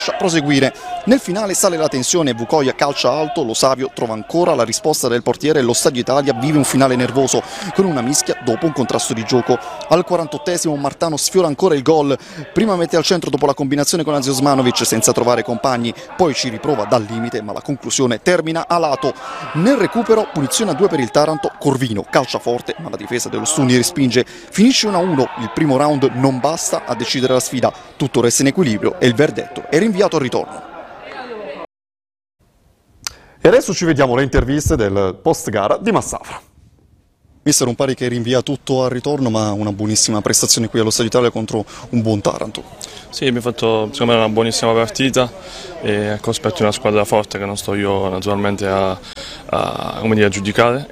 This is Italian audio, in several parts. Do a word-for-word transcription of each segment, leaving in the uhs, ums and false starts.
proseguire. Nel finale sale la tensione, Vukoja calcia alto, Lo Savio trova ancora la risposta del portiere e lo Stadio Italia vive un finale nervoso con una mischia dopo un contrasto di gioco. Al quarantottesimo Martano sfiora ancora il gol, prima mette al centro dopo la combinazione con Azio Osmanovic senza trovare compagni, poi ci riprova dal limite ma la conclusione termina a lato. Nel recupero punizione a due per il Taranto, Corvino calcia forte ma la difesa dello Stuni respinge, finisce uno a uno, il primo round non basta a decidere la sfida, tutto resta in equilibrio e il verdetto è rinviato al ritorno. E adesso ci vediamo le interviste del post gara di Massafra. Mister, un pari che rinvia tutto al ritorno, ma una buonissima prestazione qui allo Stadio Italia contro un buon Taranto. Sì, abbiamo fatto secondo me una buonissima partita e cospetto una squadra forte che non sto io naturalmente a, a, come dire, a giudicare.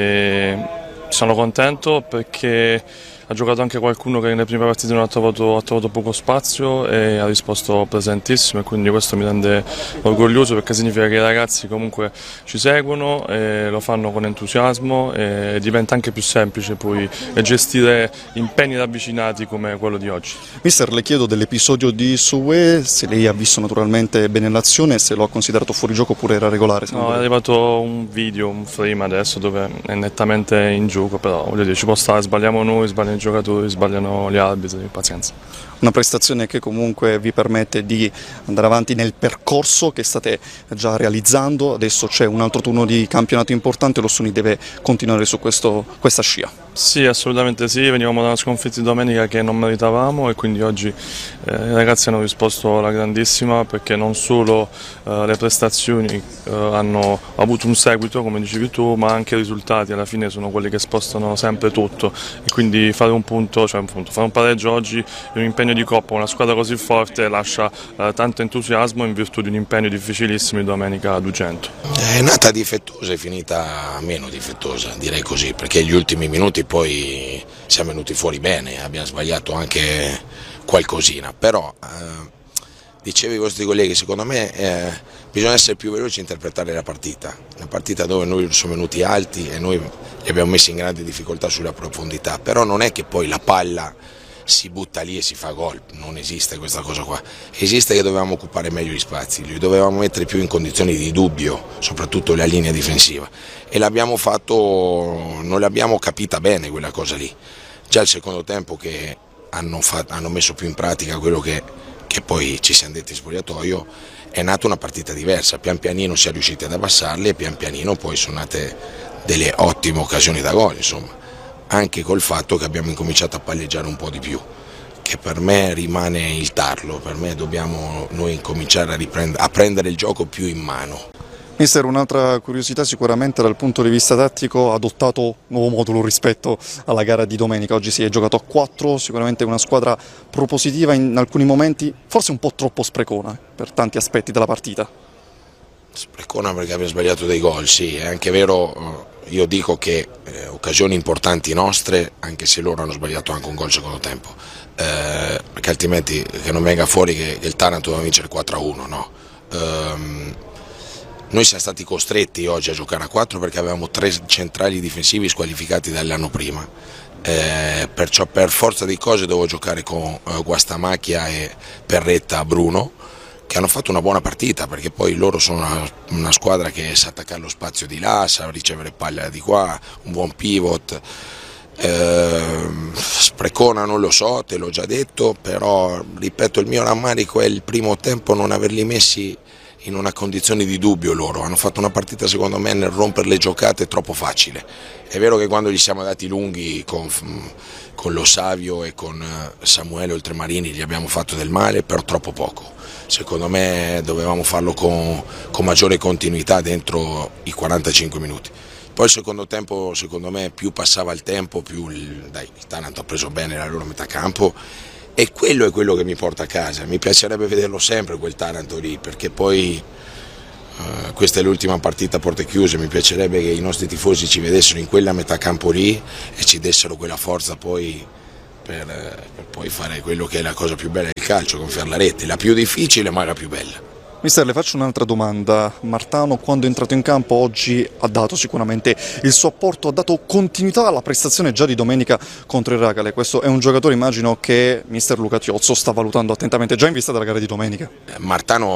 E sono contento perché ha giocato anche qualcuno che nelle prime partite non ha trovato, ha trovato poco spazio e ha risposto presentissimo, e quindi questo mi rende orgoglioso perché significa che i ragazzi comunque ci seguono e lo fanno con entusiasmo e diventa anche più semplice poi gestire impegni ravvicinati come quello di oggi. Mister, le chiedo dell'episodio di Soué, se lei ha visto naturalmente bene l'azione e se lo ha considerato fuori gioco oppure era regolare. No, è arrivato un video, un frame adesso dove è nettamente in gioco, però voglio dire, ci può stare, sbagliamo noi, sbagliamo i giocatori, sbagliano gli arbitri, pazienza. Una prestazione che comunque vi permette di andare avanti nel percorso che state già realizzando, adesso c'è un altro turno di campionato importante, lo Stuni deve continuare su questo, questa scia. Sì, assolutamente sì, venivamo da una sconfitta di domenica che non meritavamo e quindi oggi eh, i ragazzi hanno risposto alla grandissima, perché non solo eh, le prestazioni eh, hanno avuto un seguito come dicevi tu, ma anche i risultati alla fine sono quelli che spostano sempre tutto, e quindi fare un punto, cioè un punto, fare un pareggio oggi in un impegno di Coppa, una squadra così forte lascia eh, tanto entusiasmo in virtù di un impegno difficilissimo di domenica a Dugento. È nata difettosa e finita meno difettosa, direi così, perché gli ultimi minuti poi siamo venuti fuori bene, abbiamo sbagliato anche qualcosina, però eh, dicevo ai vostri colleghi, secondo me eh, bisogna essere più veloci e interpretare la partita, una partita dove noi siamo venuti alti e noi li abbiamo messi in grande difficoltà sulla profondità, però non è che poi la palla si butta lì e si fa gol, non esiste questa cosa qua, esiste che dovevamo occupare meglio gli spazi, li dovevamo mettere più in condizioni di dubbio, soprattutto la linea difensiva, e l'abbiamo fatto, non l'abbiamo capita bene quella cosa lì. Già il secondo tempo che hanno, fatto, hanno messo più in pratica quello che, che poi ci siamo detti in spogliatoio, è nata una partita diversa, pian pianino si è riusciti ad abbassarli e pian pianino poi sono nate delle ottime occasioni da gol, insomma, anche col fatto che abbiamo incominciato a palleggiare un po' di più, che per me rimane il tarlo, per me dobbiamo noi incominciare a, riprendere, a prendere il gioco più in mano. Mister, un'altra curiosità sicuramente dal punto di vista tattico, ha adottato un nuovo modulo rispetto alla gara di domenica, oggi si è giocato a quattro, sicuramente una squadra propositiva in alcuni momenti, forse un po' troppo sprecona per tanti aspetti della partita. Sprecona perché abbiamo sbagliato dei gol, sì, è anche vero, io dico che eh, occasioni importanti nostre, anche se loro hanno sbagliato anche un gol secondo tempo, eh, perché altrimenti che non venga fuori che, che il Taranto doveva vincere quattro a uno, no? Ehm, noi siamo stati costretti oggi a giocare a quattro perché avevamo tre centrali difensivi squalificati dall'anno prima, eh, perciò per forza di cose dovevo giocare con eh, Guastamacchia e Perretta Bruno, che hanno fatto una buona partita, perché poi loro sono una, una squadra che sa attaccare lo spazio di là, sa ricevere palle di qua, un buon pivot. Eh, sprecona non lo so, te l'ho già detto, però ripeto, il mio rammarico è il primo tempo non averli messi in una condizione di dubbio loro, hanno fatto una partita secondo me nel rompere le giocate troppo facile. È vero che quando gli siamo dati lunghi con, con Lo Savio e con Samuele Oltremarini gli abbiamo fatto del male, però troppo poco. Secondo me dovevamo farlo con, con maggiore continuità dentro i quarantacinque minuti. Poi il secondo tempo, secondo me, più passava il tempo, più il, dai, il Taranto ha preso bene la loro metà campo, e quello è quello che mi porta a casa. Mi piacerebbe vederlo sempre quel Taranto lì, perché poi uh, questa è l'ultima partita a porte chiuse, mi piacerebbe che i nostri tifosi ci vedessero in quella metà campo lì e ci dessero quella forza poi per, per poi fare quello che è la cosa più bella del calcio, gonfiare la rete, la più difficile ma la più bella. Mister, le faccio un'altra domanda. Martano, quando è entrato in campo oggi, ha dato sicuramente il suo apporto, ha dato continuità alla prestazione già di domenica contro il Ragale. Questo è un giocatore, immagino, che mister Luca Tiozzo sta valutando attentamente già in vista della gara di domenica. Martano